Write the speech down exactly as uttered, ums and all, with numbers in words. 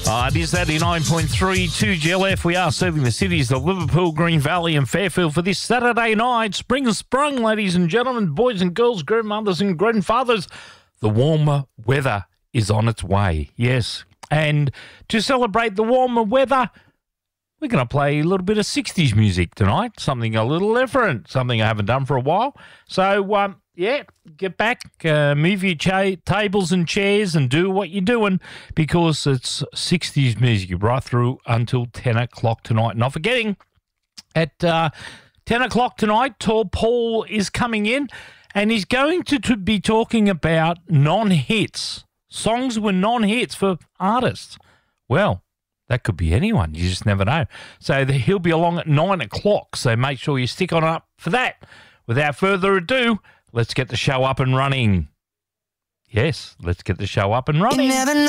Uh, it is eighty-nine point three two G L F. We are serving the cities of Liverpool, Green Valley and Fairfield for this Saturday night. Spring has sprung, ladies and gentlemen, boys and girls, grandmothers and grandfathers. The warmer weather is on its way, yes. And to celebrate the warmer weather, we're going to play a little bit of sixties music tonight, something a little different, something I haven't done for a while. So, um, yeah, get back, uh, move your cha- tables and chairs and do what you're doing because it's sixties music right through until ten o'clock tonight. Not forgetting, at uh, ten o'clock tonight, Tall Paul is coming in and he's going to, to be talking about non-hits. Songs were non-hits for artists. Well, that could be anyone. You just never know. So the, he'll be along at nine o'clock, so make sure you stick on up for that. Without further ado, let's get the show up and running. Yes, let's get the show up and running.